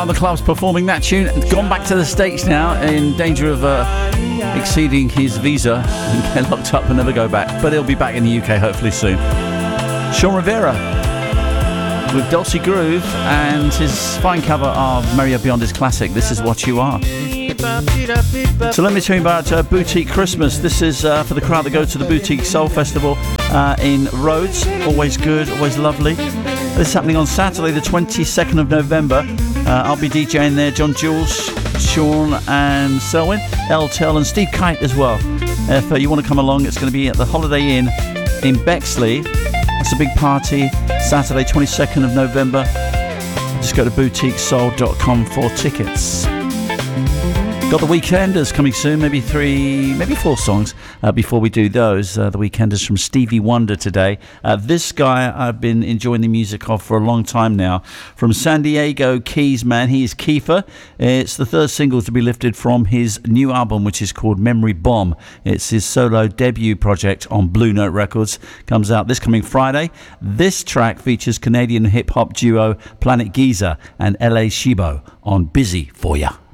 other clubs performing that tune. Gone back to the States now, in danger of exceeding his visa and get locked up and never go back. But he'll be back in the UK hopefully soon. Sean Rivera with Dulcie Groove and his fine cover of Mario Biondi's classic, This Is What You Are. So let me tell you about Boutique Christmas. This is for the crowd that go to the Boutique Soul Festival in Rhodes. Always good, always lovely. This is happening on Saturday the 22nd of November. I'll be DJing there. John Jules, Sean and Selwyn, El Tel and Steve Kite as well. If you want to come along, it's going to be at the Holiday Inn in Bexley. It's a big party, Saturday 22nd of November. Just go to boutiquesoul.com for tickets. Got the Weekenders coming soon, maybe 4 songs before we do those. The Weekenders from Stevie Wonder today. This guy I've been enjoying the music of for a long time now. From San Diego, Keys, man. He is Kiefer. It's the third single to be lifted from his new album, which is called Memory Bomb. It's his solo debut project on Blue Note Records. Comes out this coming Friday. This track features Canadian hip-hop duo Planet Giza and L.A. Shibo on Busy For Ya.